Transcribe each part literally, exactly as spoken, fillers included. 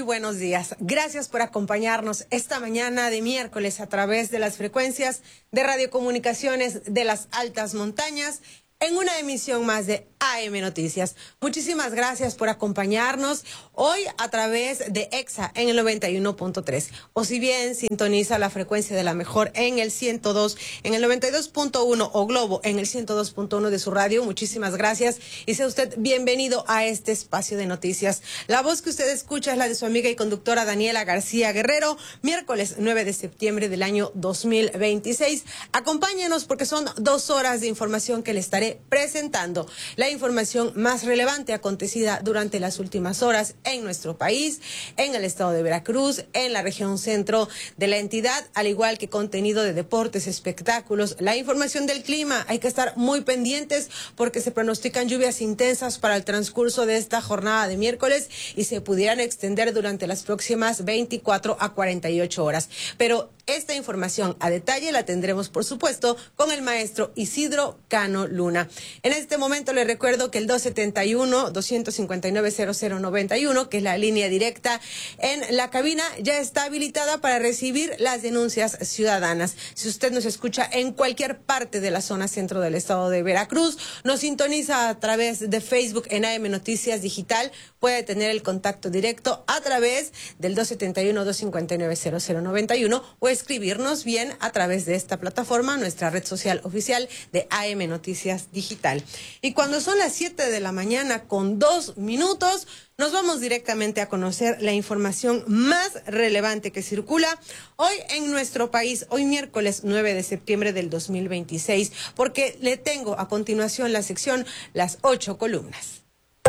buenos días. Gracias por acompañarnos esta mañana de miércoles a través de las frecuencias de radiocomunicaciones de las altas montañas en una emisión más de A M Noticias. Muchísimas gracias por acompañarnos hoy a través de EXA en el noventa y uno punto tres. O si bien sintoniza la frecuencia de la mejor en el ciento dos, en el noventa y dos punto uno o Globo en el ciento dos punto uno de su radio, muchísimas gracias y sea usted bienvenido a este espacio de noticias. La voz que usted escucha es la de su amiga y conductora Daniela García Guerrero, miércoles nueve de septiembre del año dos mil veintiséis. Acompáñenos porque son dos horas de información que le estaré presentando. La información más relevante acontecida durante las últimas horas en nuestro país, en el estado de Veracruz, en la región centro de la entidad, al igual que contenido de deportes, espectáculos, la información del clima. Hay que estar muy pendientes porque se pronostican lluvias intensas para el transcurso de esta jornada de miércoles y se pudieran extender durante las próximas veinticuatro a cuarenta y ocho horas. Pero esta información a detalle la tendremos, por supuesto, con el maestro Isidro Cano Luna. En este momento le recuerdo que el dos setenta y uno, dos cincuenta y nueve, cero cero noventa y uno, que es la línea directa en la cabina, ya está habilitada para recibir las denuncias ciudadanas. Si usted nos escucha en cualquier parte de la zona centro del estado de Veracruz, nos sintoniza a través de Facebook en A M Noticias Digital, puede tener el contacto directo a través del dos setenta y uno, dos cincuenta y nueve, cero cero noventa y uno o escribirnos bien a través de esta plataforma, nuestra red social oficial de A M Noticias Digital. Y cuando son las siete de la mañana con dos minutos, nos vamos directamente a conocer la información más relevante que circula hoy en nuestro país, hoy miércoles nueve de septiembre del dos mil veintiséis, porque le tengo a continuación la sección Las Ocho Columnas.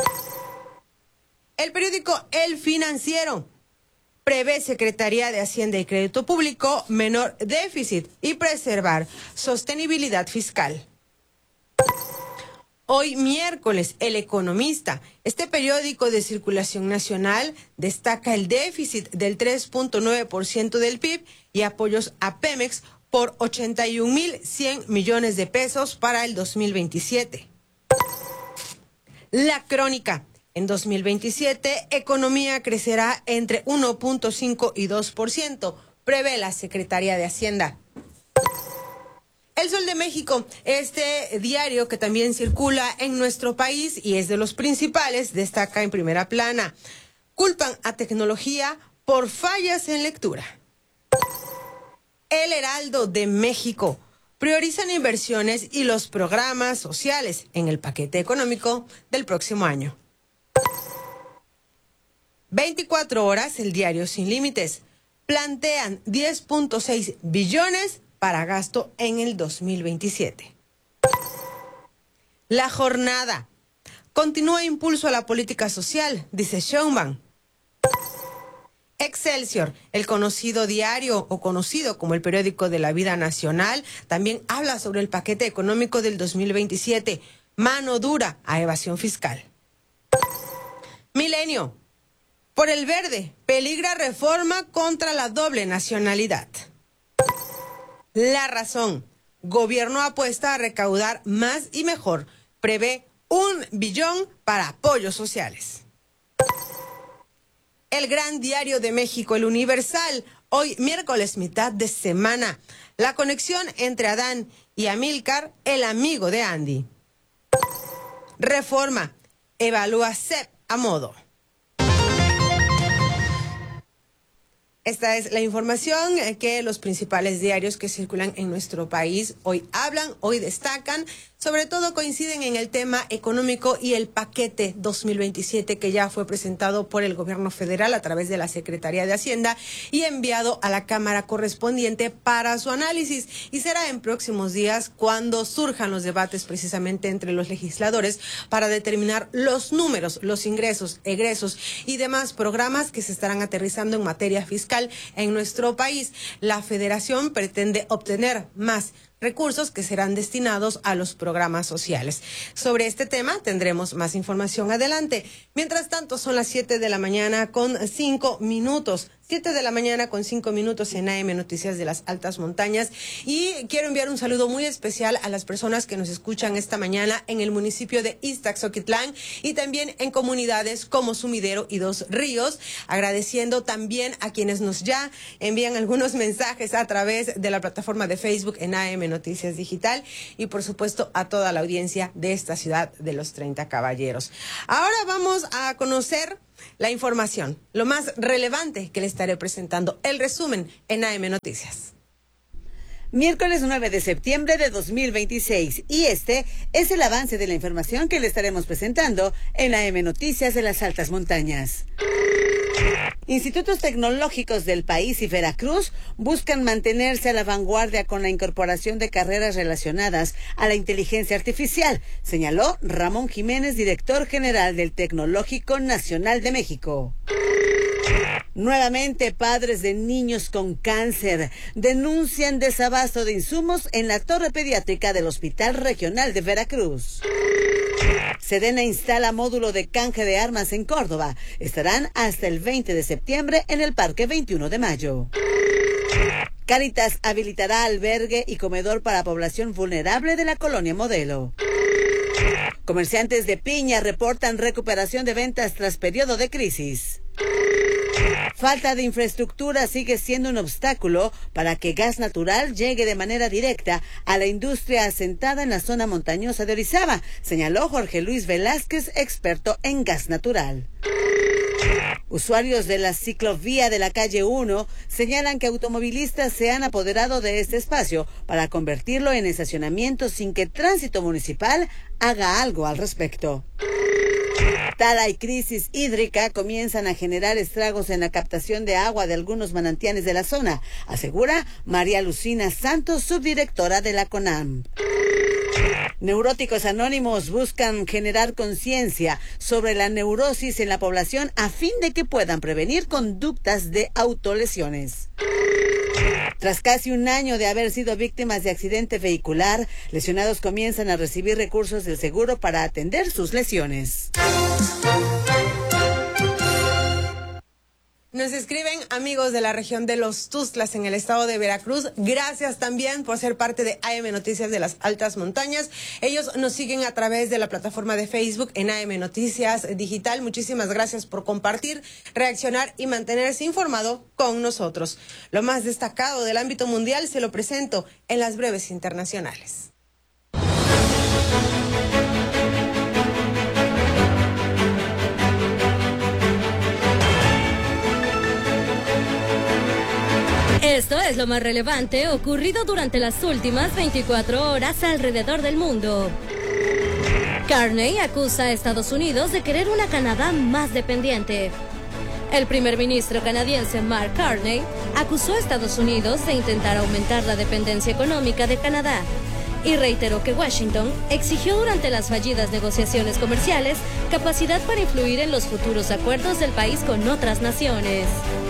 El periódico El Financiero prevé Secretaría de Hacienda y Crédito Público menor déficit y preservar sostenibilidad fiscal. Hoy miércoles, El Economista, este periódico de circulación nacional, destaca el déficit del tres punto nueve por ciento del P I B y apoyos a Pemex por ochenta y un mil cien millones de pesos para el dos mil veintisiete. La Crónica. En dos mil veintisiete, economía crecerá entre uno punto cinco y dos por ciento, prevé la Secretaría de Hacienda. El Sol de México, este diario que también circula en nuestro país y es de los principales, destaca en primera plana: culpan a tecnología por fallas en lectura. El Heraldo de México, priorizan inversiones y los programas sociales en el paquete económico del próximo año. veinticuatro horas, el diario Sin Límites, plantean diez punto seis billones para gasto en el dos mil veintisiete. La Jornada, continúa impulso a la política social, dice Sheinbaum. Excelsior, el conocido diario o conocido como el periódico de la vida nacional, también habla sobre el paquete económico del dos mil veintisiete, mano dura a evasión fiscal. Milenio, por el verde, peligra reforma contra la doble nacionalidad. La Razón, gobierno apuesta a recaudar más y mejor, prevé un billón para apoyos sociales. El Gran Diario de México, El Universal, hoy miércoles mitad de semana, la conexión entre Adán y Amílcar, el amigo de Andy. Reforma, evalúa C E P a modo. Esta es la información que los principales diarios que circulan en nuestro país hoy hablan, hoy destacan, sobre todo coinciden en el tema económico y el paquete dos mil veintisiete que ya fue presentado por el gobierno federal a través de la Secretaría de Hacienda y enviado a la Cámara correspondiente para su análisis. Y será en próximos días cuando surjan los debates precisamente entre los legisladores para determinar los números, los ingresos, egresos y demás programas que se estarán aterrizando en materia fiscal en nuestro país. La Federación pretende obtener más recursos que serán destinados a los programas sociales. Sobre este tema tendremos más información adelante. Mientras tanto, son las siete de la mañana con cinco minutos. Siete de la mañana con cinco minutos en A M Noticias de las Altas Montañas, y quiero enviar un saludo muy especial a las personas que nos escuchan esta mañana en el municipio de Iztaxoquitlán y también en comunidades como Sumidero y Dos Ríos, agradeciendo también a quienes nos ya envían algunos mensajes a través de la plataforma de Facebook en A M Noticias Digital, y por supuesto a toda la audiencia de esta ciudad de los treinta Caballeros. Ahora vamos a conocer la información, lo más relevante que le estaré presentando, el resumen en A M Noticias. Miércoles nueve de septiembre de dos mil veintiséis, y este es el avance de la información que le estaremos presentando en A M Noticias de las Altas Montañas. Institutos tecnológicos del país y Veracruz buscan mantenerse a la vanguardia con la incorporación de carreras relacionadas a la inteligencia artificial, señaló Ramón Jiménez, director general del Tecnológico Nacional de México. Nuevamente, padres de niños con cáncer denuncian desabasto de insumos en la torre pediátrica del Hospital Regional de Veracruz. Sedena instala módulo de canje de armas en Córdoba. Estarán hasta el veinte de septiembre en el Parque veintiuno de mayo. Cáritas habilitará albergue y comedor para población vulnerable de la colonia Modelo. Comerciantes de piña reportan recuperación de ventas tras periodo de crisis. Falta de infraestructura sigue siendo un obstáculo para que gas natural llegue de manera directa a la industria asentada en la zona montañosa de Orizaba, señaló Jorge Luis Velázquez, experto en gas natural. Usuarios de la ciclovía de la calle uno señalan que automovilistas se han apoderado de este espacio para convertirlo en estacionamiento sin que Tránsito Municipal haga algo al respecto. Tala y crisis hídrica comienzan a generar estragos en la captación de agua de algunos manantiales de la zona, asegura María Lucina Santos, subdirectora de la CONAM. Neuróticos Anónimos buscan generar conciencia sobre la neurosis en la población a fin de que puedan prevenir conductas de autolesiones. Tras casi un año de haber sido víctimas de accidente vehicular, lesionados comienzan a recibir recursos del seguro para atender sus lesiones. Nos escriben amigos de la región de Los Tuxtlas en el estado de Veracruz. Gracias también por ser parte de A M Noticias de las Altas Montañas. Ellos nos siguen a través de la plataforma de Facebook en A M Noticias Digital. Muchísimas gracias por compartir, reaccionar y mantenerse informado con nosotros. Lo más destacado del ámbito mundial se lo presento en las breves internacionales. Esto es lo más relevante ocurrido durante las últimas veinticuatro horas alrededor del mundo. Carney acusa a Estados Unidos de querer una Canadá más dependiente. El primer ministro canadiense Mark Carney acusó a Estados Unidos de intentar aumentar la dependencia económica de Canadá y reiteró que Washington exigió durante las fallidas negociaciones comerciales capacidad para influir en los futuros acuerdos del país con otras naciones.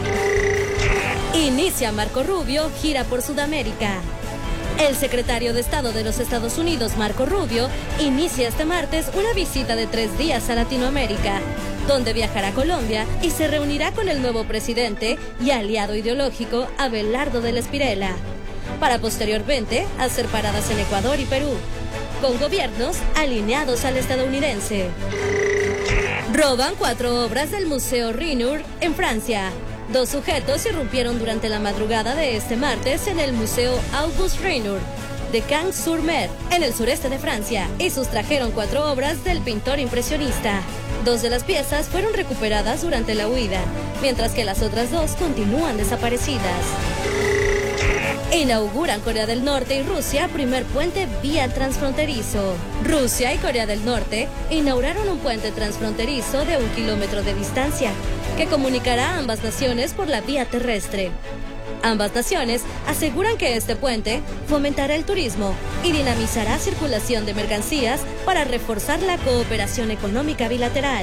Inicia Marco Rubio gira por Sudamérica. El secretario de Estado de los Estados Unidos, Marco Rubio, inicia este martes una visita de tres días a Latinoamérica, donde viajará a Colombia y se reunirá con el nuevo presidente y aliado ideológico Abelardo del Espirela, para posteriormente hacer paradas en Ecuador y Perú, con gobiernos alineados al estadounidense. Roban cuatro obras del Museo Renoir en Francia. Dos sujetos irrumpieron durante la madrugada de este martes en el Museo Auguste Renoir de Cannes-sur-Mer, en el sureste de Francia, y sustrajeron cuatro obras del pintor impresionista. Dos de las piezas fueron recuperadas durante la huida, mientras que las otras dos continúan desaparecidas. Inauguran Corea del Norte y Rusia primer puente vía transfronterizo. Rusia y Corea del Norte inauguraron un puente transfronterizo de un kilómetro de distancia que comunicará a ambas naciones por la vía terrestre. Ambas naciones aseguran que este puente fomentará el turismo y dinamizará circulación de mercancías para reforzar la cooperación económica bilateral.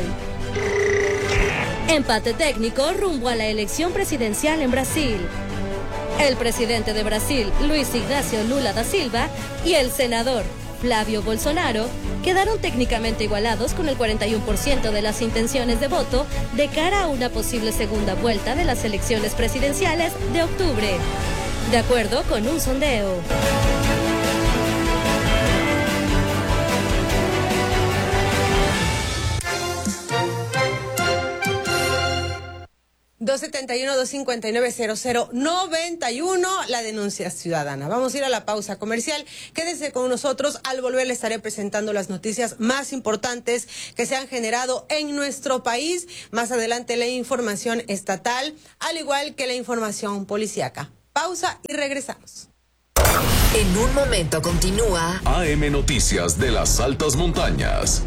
Empate técnico rumbo a la elección presidencial en Brasil. El presidente de Brasil, Luiz Inácio Lula da Silva, y el senador Flávio Bolsonaro quedaron técnicamente igualados con el cuarenta y uno por ciento de las intenciones de voto de cara a una posible segunda vuelta de las elecciones presidenciales de octubre, de acuerdo con un sondeo. dos setenta y uno, dos cincuenta y nueve, cero cero noventa y uno, la denuncia ciudadana. Vamos a ir a la pausa comercial. Quédese con nosotros. Al volver le estaré presentando las noticias más importantes que se han generado en nuestro país. Más adelante la información estatal, al igual que la información policíaca. Pausa y regresamos. En un momento continúa A M Noticias de las Altas Montañas.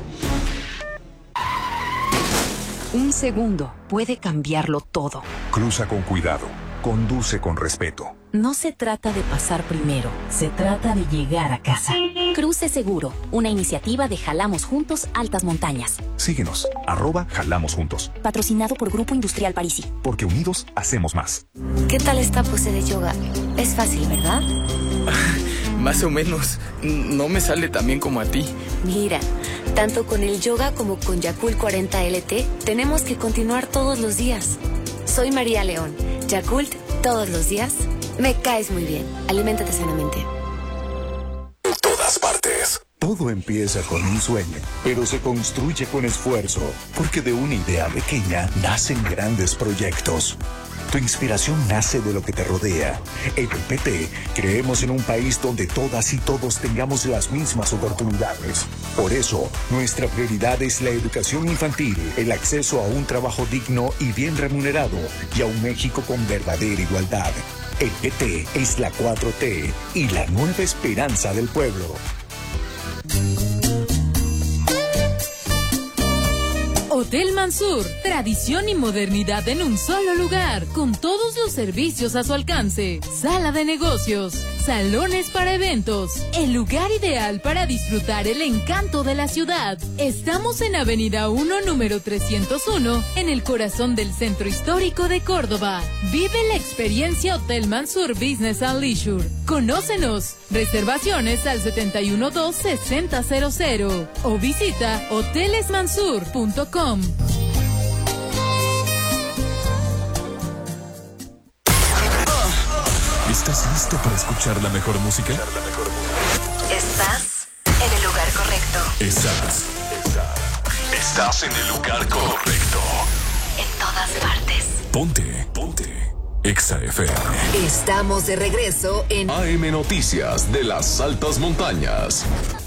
Un segundo puede cambiarlo todo. Cruza con cuidado. Conduce con respeto. No se trata de pasar primero, se trata de llegar a casa. Cruce Seguro, una iniciativa de Jalamos Juntos Altas Montañas. Síguenos, arroba Jalamos Juntos. Patrocinado por Grupo Industrial Parisi. Porque unidos hacemos más. ¿Qué tal esta pose de yoga? Es fácil, ¿verdad? Más o menos. No me sale tan bien como a ti. Mira, tanto con el yoga como con Yakult cuarenta L T, tenemos que continuar todos los días. Soy María León. Yakult, todos los días. Me caes muy bien. Aliméntate sanamente. En todas partes. Todo empieza con un sueño, pero se construye con esfuerzo, porque de una idea pequeña nacen grandes proyectos. Tu inspiración nace de lo que te rodea. En el P T creemos en un país donde todas y todos tengamos las mismas oportunidades. Por eso, nuestra prioridad es la educación infantil, el acceso a un trabajo digno y bien remunerado, y a un México con verdadera igualdad. El P T es la cuatro T y la nueva esperanza del pueblo. Hotel Mansur, tradición y modernidad en un solo lugar, con todos los servicios a su alcance. Sala de negocios, salones para eventos, el lugar ideal para disfrutar el encanto de la ciudad. Estamos en Avenida uno, número trescientos uno, en el corazón del centro histórico de Córdoba. Vive la experiencia Hotel Mansur Business and Leisure. Conócenos. Reservaciones al setenta y uno dos sesenta cero cero o visita hoteles mansur punto com. ¿Estás listo para escuchar la mejor música? Estás en el lugar correcto. Estás. Estás en el lugar correcto. En todas partes. Ponte. Ponte. Exa F M. Estamos de regreso en A M Noticias de las Altas Montañas.